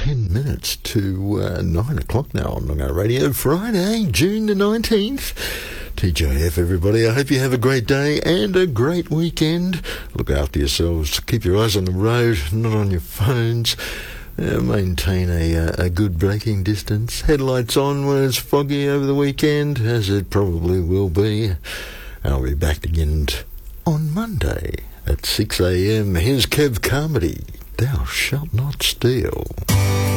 10 minutes to 9 o'clock now on Noongar Radio, Friday, June the 19th. TJF, everybody. I hope you have a great day and a great weekend. Look after yourselves. Keep your eyes on the road, not on your phones. Maintain a good braking distance. Headlights on when it's foggy over the weekend, as it probably will be. I'll be back again on Monday at 6 a.m. Here's Kev Carmody. Thou shalt not steal.